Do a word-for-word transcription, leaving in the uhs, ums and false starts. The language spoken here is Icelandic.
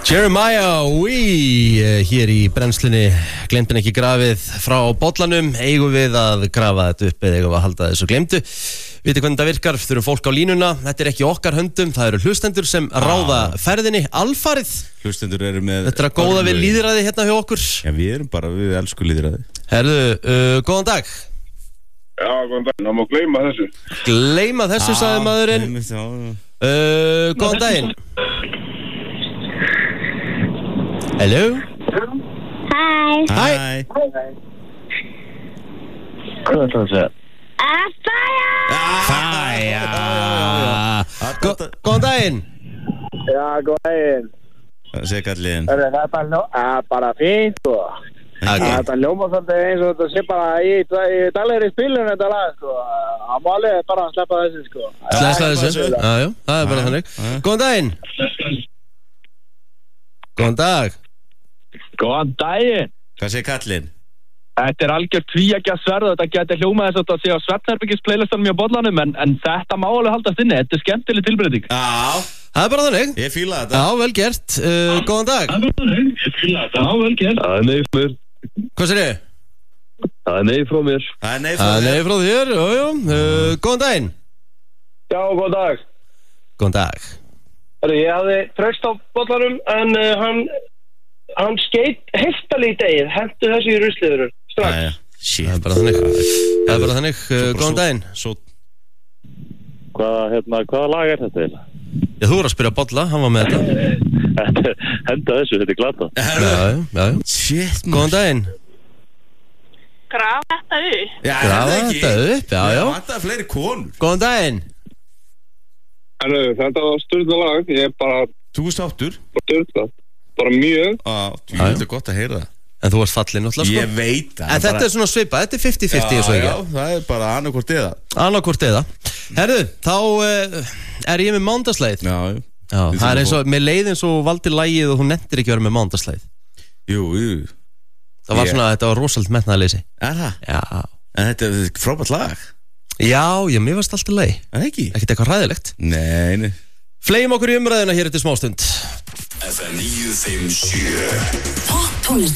Jeremiah Wee hér í brennslunni. Gleymdin ekki grafið frá bollanum. Eigum við að grafa þetta upp eða eigum við að halda þessu gleymdu? Vitið hvernig þetta virkar? Þurfum fólk á línuna. Þetta er ekki okkar höndum. Það eru hlustendur sem ráða ferðinni alfarið. Hlustendur eru með... Þetta er að góða við lýðræði hérna hjá okkur. Já, við erum bara, við elsku lýðræði. Herðu, uh, góðan dag. Já, góðan dag. Ná má gleyma þessu. Gleyma þessu, sagði maðurinn. Uh, góðan daginn. Hello. Hi. Hi. Hvað er það að segja? Fire! Fire! Góðan daginn. Já, góðan daginn. Það sé kallinn. Það er bara, bara fínt sko. Okay. Þetta ljóma svolítið eins og þetta sé bara í, í daglegri spilun þetta lag sko. Það má alveg bara að sleppa þessu sko. Sleppa þessu? Já, já, það er bara þannig. Góðan daginn. Góðan dag. Góðan daginn. Hvað sé kallinn? Þetta er algjör tvíeggja sverð. Þetta getur hljómað þess að þetta sé á svefnherbergis playlistanum hjá bollanum en, en þetta má alveg haldast inni. Þetta er skemmtileg tilbreyting. Já. Það er bara þannig. Ég fíla þetta. Já, vel gert. Uh, góðan dag. Það er bara þannig. Ég fíla þetta. Já, vel gert. Það er nei frá mér. Hvað sér þið? Það er nei frá mér. Það er nei frá Það er þér. nei frá þér. Jú, jú. Uh, góðan daginn. Já, góðan dag. Góðan dag. Herru, ég hafði tröst á bollanum en uh, hann, hann skeit heftali í degið. Hentu þessu í rusliður. Strax. Jæja, shit. Það er bara þannig. Það er bara þannig. Uh, góðan daginn. Svo... Hvaða, hérna, hvaða lag er þetta eiginlega? Já, þú voru að spyrja Bolla, hann var með þetta. Henda þessu, þetta er glata. Já, já, já. Shit, man. Góðan daginn. Grafa þetta upp. Já, Grafa er það ekki? þetta upp, já, já. Þetta er fleiri konur. Góðan daginn. Herru, þetta var styrla lag. Ég er bara Þú er sáttur. styrla. Bara mjög. Á, þú er gott að heyra það. En þú varst fallinn náttúrulega, sko. Ég veit það. En þetta er svona svipað, þetta er fifty fifty eins og Já, ekki. já, það er bara annarkvort eða. Annarkvort eða. Herðu, þá uh, er ég með mándasleið. Já, já. Já, það er eins og, með leið eins og valdi lagið og hún nettir ekki að vera með mándasleið. Jú, jú. Það var Ég- svona, þetta var rosalega metnaðarleysi. Er það? Já. En þetta er frábært lag. Já, já, mér varst alltaf lagi. Er það ekki? Ekkert eitthvað hræðilegt. Nei, nei. Flegjum okkur í umræðina hér eftir smástund. F M níu fimm sjö Topp tónlist